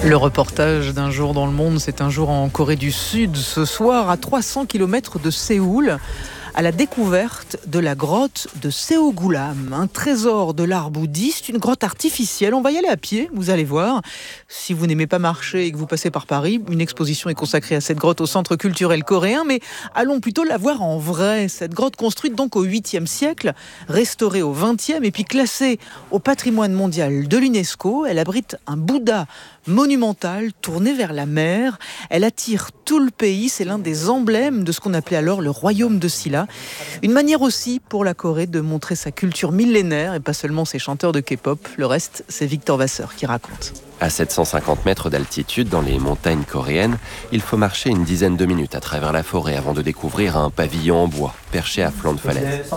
Le reportage d'un jour dans le monde, c'est un jour en Corée du Sud. Ce soir, à 300 km de Séoul, à la découverte de la grotte de Seogulam, un trésor de l'art bouddhiste, une grotte artificielle. On va y aller à pied, vous allez voir. Si vous n'aimez pas marcher et que vous passez par Paris, une exposition est consacrée à cette grotte au Centre culturel coréen, mais allons plutôt la voir en vrai. Cette grotte construite donc au 8e siècle, restaurée au 20e et puis classée au patrimoine mondial de l'UNESCO. Elle abrite un Bouddha monumental tourné vers la mer. Elle attire tout le pays. C'est l'un des emblèmes de ce qu'on appelait alors le royaume de Silla. Une manière aussi pour la Corée de montrer sa culture millénaire et pas seulement ses chanteurs de K-pop. Le reste, c'est Victor Vasseur qui raconte. À 750 mètres d'altitude, dans les montagnes coréennes, il faut marcher une dizaine de minutes à travers la forêt avant de découvrir un pavillon en bois, perché à flanc de falaise.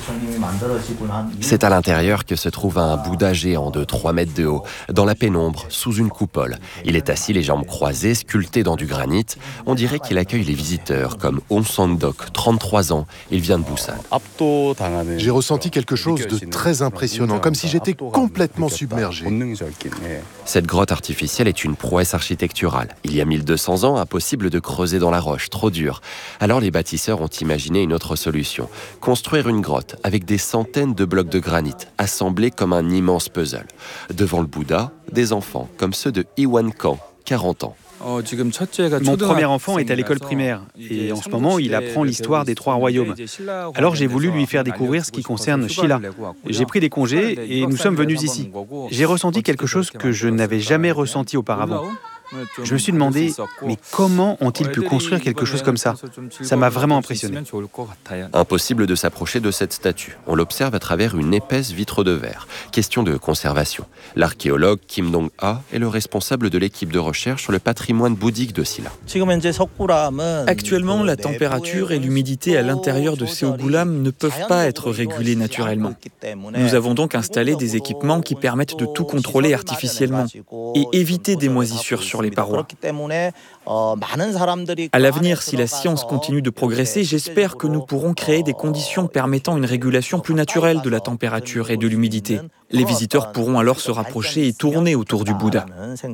C'est à l'intérieur que se trouve un Bouddha géant de 3 mètres de haut, dans la pénombre, sous une coupole. Il est assis, les jambes croisées, sculpté dans du granit. On dirait qu'il accueille les visiteurs, comme Om Son-dok, 33 ans. Il vient de Busan. J'ai ressenti quelque chose de très impressionnant, comme si j'étais complètement submergé. Cette grotte artificielle est une prouesse architecturale. Il y a 1200 ans, impossible de creuser dans la roche, trop dur. Alors les bâtisseurs ont imaginé une autre solution. Construire une grotte avec des centaines de blocs de granit, assemblés comme un immense puzzle. Devant le Bouddha, des enfants, comme ceux de Iwan Kang, 40 ans. Mon premier enfant est à l'école primaire et en ce moment il apprend l'histoire des 3 royaumes. Alors j'ai voulu lui faire découvrir ce qui concerne Silla. J'ai pris des congés et nous sommes venus ici. J'ai ressenti quelque chose que je n'avais jamais ressenti auparavant. Je me suis demandé, mais comment ont-ils pu construire quelque chose comme ça ? Ça m'a vraiment impressionné. Impossible de s'approcher de cette statue. On l'observe à travers une épaisse vitre de verre. Question de conservation. L'archéologue Kim Dong-ha est le responsable de l'équipe de recherche sur le patrimoine bouddhique de Silla. Actuellement, la température et l'humidité à l'intérieur de Seogulam ne peuvent pas être régulées naturellement. Nous avons donc installé des équipements qui permettent de tout contrôler artificiellement et éviter des moisissures sur les parois. À l'avenir, si la science continue de progresser, j'espère que nous pourrons créer des conditions permettant une régulation plus naturelle de la température et de l'humidité. Les visiteurs pourront alors se rapprocher et tourner autour du Bouddha.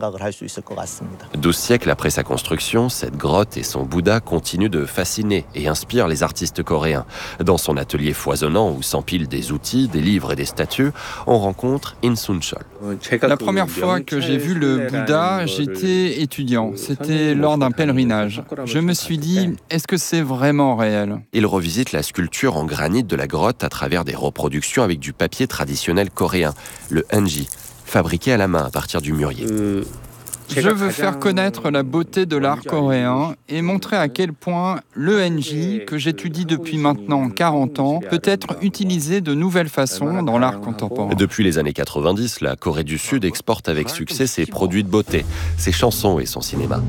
12 siècles après sa construction, cette grotte et son Bouddha continuent de fasciner et inspirent les artistes coréens. Dans son atelier foisonnant où s'empilent des outils, des livres et des statues, on rencontre In Sun-chol. La première fois que j'ai vu le Bouddha, j'étais étudiant. C'était lors d'un pèlerinage. Je me suis dit, est-ce que c'est vraiment réel ? Il revisite la sculpture en granit de la grotte à travers des reproductions avec du papier traditionnel coréen, le hanji, fabriqué à la main à partir du mûrier. Je veux faire connaître la beauté de l'art coréen et montrer à quel point le hanji, que j'étudie depuis maintenant 40 ans, peut être utilisé de nouvelles façons dans l'art contemporain. Depuis les années 90, la Corée du Sud exporte avec succès ses produits de beauté, ses chansons et son cinéma.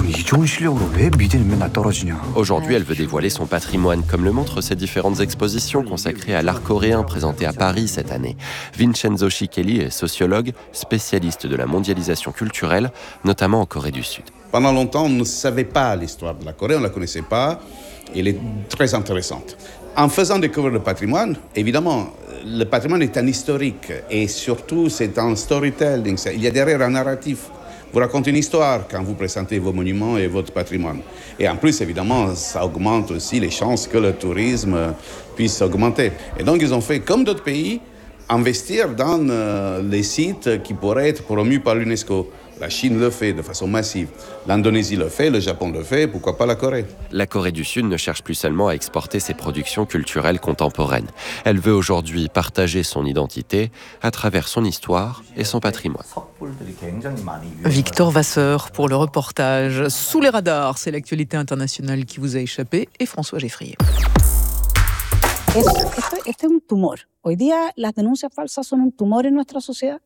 Aujourd'hui, elle veut dévoiler son patrimoine, comme le montrent ses différentes expositions consacrées à l'art coréen présentées à Paris cette année. Vincenzo Shikeli est sociologue, spécialiste de la mondialisation culturelle, notamment en Corée du Sud. Pendant longtemps, on ne savait pas l'histoire de la Corée, on ne la connaissait pas. Elle est très intéressante. En faisant découvrir le patrimoine, évidemment, le patrimoine est un historique et surtout, c'est un storytelling. Il y a derrière un narratif. Vous racontez une histoire quand vous présentez vos monuments et votre patrimoine. Et en plus, évidemment, ça augmente aussi les chances que le tourisme puisse augmenter. Et donc, ils ont fait, comme d'autres pays, investir dans les sites qui pourraient être promus par l'UNESCO. La Chine le fait de façon massive. L'Indonésie le fait, le Japon le fait, pourquoi pas la Corée ? La Corée du Sud ne cherche plus seulement à exporter ses productions culturelles contemporaines. Elle veut aujourd'hui partager son identité à travers son histoire et son patrimoine. Victor Vasseur pour le reportage. Sous les radars, c'est l'actualité internationale qui vous a échappé et François Geffrier. Esto es un tumor. Hoy día las denuncias falsas son un tumor en nuestra sociedad.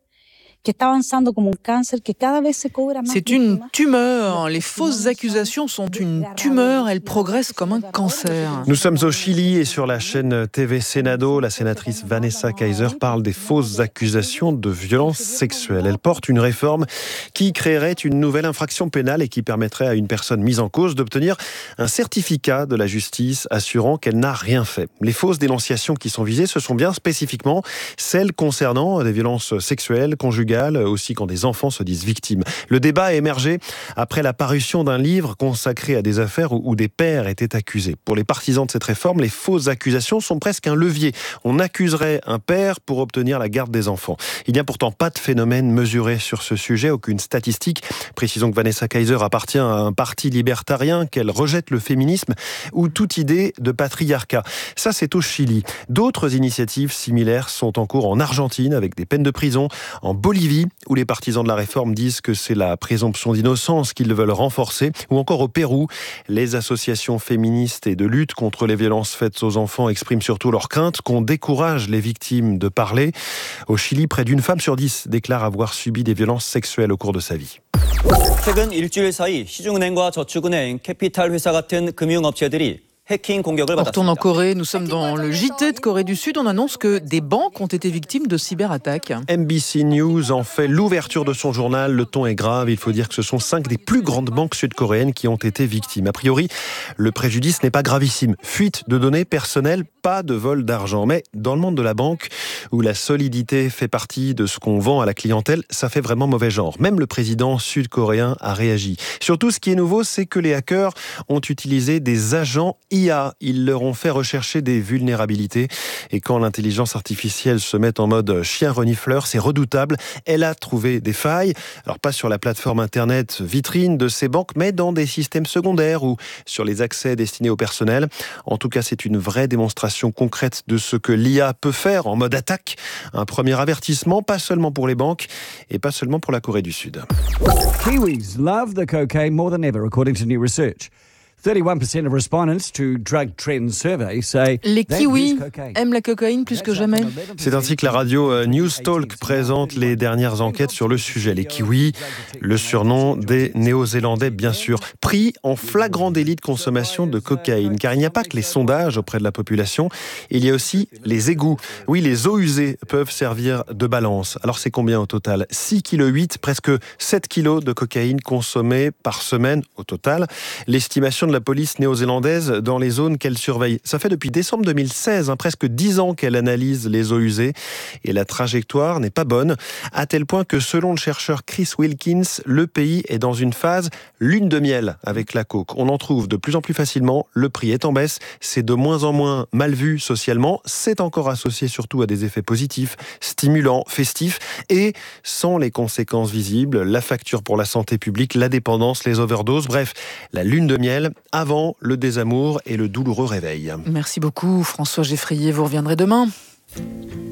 C'est une tumeur. Les fausses accusations sont une tumeur. Elles progressent comme un cancer. Nous sommes au Chili et sur la chaîne TV Senado, la sénatrice Vanessa Kaiser parle des fausses accusations de violences sexuelles. Elle porte une réforme qui créerait une nouvelle infraction pénale et qui permettrait à une personne mise en cause d'obtenir un certificat de la justice assurant qu'elle n'a rien fait. Les fausses dénonciations qui sont visées, ce sont bien spécifiquement celles concernant des violences sexuelles, conjugales conjugale, aussi quand des enfants se disent victimes. Le débat a émergé après la parution d'un livre consacré à des affaires où des pères étaient accusés. Pour les partisans de cette réforme, les fausses accusations sont presque un levier. On accuserait un père pour obtenir la garde des enfants. Il n'y a pourtant pas de phénomène mesuré sur ce sujet, aucune statistique. Précisons que Vanessa Kaiser appartient à un parti libertarien, qu'elle rejette le féminisme ou toute idée de patriarcat. Ça, c'est au Chili. D'autres initiatives similaires sont en cours en Argentine, avec des peines de prison, en Bolivie, où les partisans de la réforme disent que c'est la présomption d'innocence qu'ils veulent renforcer, ou encore au Pérou. Les associations féministes et de lutte contre les violences faites aux enfants expriment surtout leur crainte qu'on décourage les victimes de parler. Au Chili, près d'une femme sur 10 déclare avoir subi des violences sexuelles au cours de sa vie. 최근 일주일 사이 시중은행과 저축은행, 캐피탈 회사 같은 금융업체들이 On retourne en Corée, nous sommes dans le JT de Corée du Sud. On annonce que des banques ont été victimes de cyberattaques. NBC News en fait l'ouverture de son journal. Le ton est grave. Il faut dire que ce sont 5 des plus grandes banques sud-coréennes qui ont été victimes. A priori, le préjudice n'est pas gravissime. Fuite de données personnelles, pas de vol d'argent. Mais dans le monde de la banque, où la solidité fait partie de ce qu'on vend à la clientèle, ça fait vraiment mauvais genre. Même le président sud-coréen a réagi. Surtout, ce qui est nouveau, c'est que les hackers ont utilisé des agents IA. Ils leur ont fait rechercher des vulnérabilités. Et quand l'intelligence artificielle se met en mode chien renifleur, c'est redoutable. Elle a trouvé des failles. Alors pas sur la plateforme internet vitrine de ces banques, mais dans des systèmes secondaires ou sur les accès destinés au personnel. En tout cas, c'est une vraie démonstration concrète de ce que l'IA peut faire en mode attaque. Un premier avertissement, pas seulement pour les banques et pas seulement pour la Corée du Sud. Kiwis love the cocaine more than ever, according to new research. 31% of respondents to drug trends survey say les kiwis aiment la cocaïne plus que jamais. C'est ainsi que la radio News Talk présente les dernières enquêtes sur le sujet. Les kiwis, le surnom des Néo-Zélandais bien sûr, pris en flagrant délit de consommation de cocaïne. Car il n'y a pas que les sondages auprès de la population, il y a aussi les égouts. Oui, les eaux usées peuvent servir de balance. Alors c'est combien au total ? 6,8 kg, presque 7 kg de cocaïne consommée par semaine au total. L'estimation de la police néo-zélandaise dans les zones qu'elle surveille. Ça fait depuis décembre 2016, presque 10 ans qu'elle analyse les eaux usées et la trajectoire n'est pas bonne, à tel point que selon le chercheur Chris Wilkins, le pays est dans une phase lune de miel avec la coke. On en trouve de plus en plus facilement, le prix est en baisse, c'est de moins en moins mal vu socialement, c'est encore associé surtout à des effets positifs, stimulants, festifs et sans les conséquences visibles, la facture pour la santé publique, la dépendance, les overdoses, bref, la lune de miel avant le désamour et le douloureux réveil. Merci beaucoup François Geffrier, vous reviendrez demain.